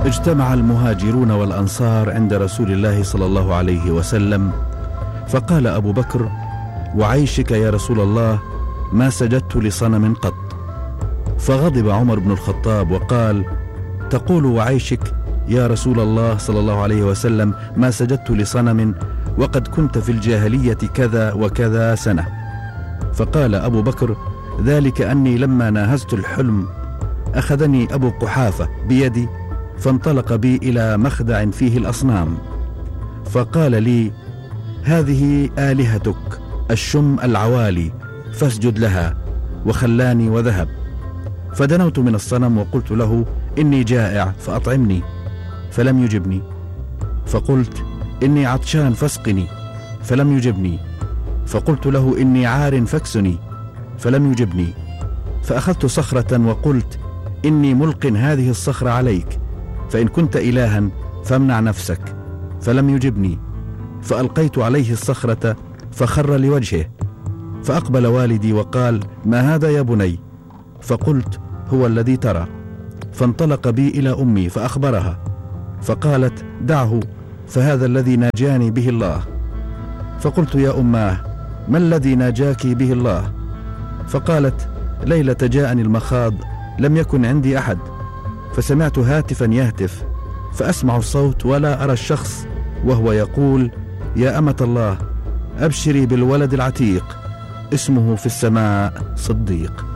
اجتمع المهاجرون والأنصار عند رسول الله صلى الله عليه وسلم، فقال أبو بكر: وعيشك يا رسول الله، ما سجدت لصنم قط. فغضب عمر بن الخطاب وقال: تقول وعيشك يا رسول الله صلى الله عليه وسلم ما سجدت لصنم، وقد كنت في الجاهلية كذا وكذا سنة. فقال أبو بكر: ذلك أني لما ناهزت الحلم أخذني أبو قحافة بيدي فانطلق بي إلى مخدع فيه الأصنام، فقال لي: هذه آلهتك الشم العوالي فاسجد لها، وخلاني وذهب. فدنوت من الصنم وقلت له: إني جائع فأطعمني، فلم يجبني. فقلت: إني عطشان فاسقني، فلم يجبني. فقلت له: إني عار فاكسني، فلم يجبني. فأخذت صخرة وقلت: إني ملق هذه الصخرة عليك، فإن كنت إلها فامنع نفسك، فلم يجبني. فألقيت عليه الصخرة فخر لوجهه. فأقبل والدي وقال: ما هذا يا بني؟ فقلت: هو الذي ترى. فانطلق بي إلى أمي فأخبرها، فقالت: دعه، فهذا الذي ناجاني به الله. فقلت: يا أماه، ما الذي ناجاك به الله؟ فقالت: ليلة جاءني المخاض لم يكن عندي أحد، فسمعت هاتفا يهتف، فأسمع الصوت ولا أرى الشخص، وهو يقول: يا أمة الله، أبشري بالولد العتيق، اسمه في السماء صديق.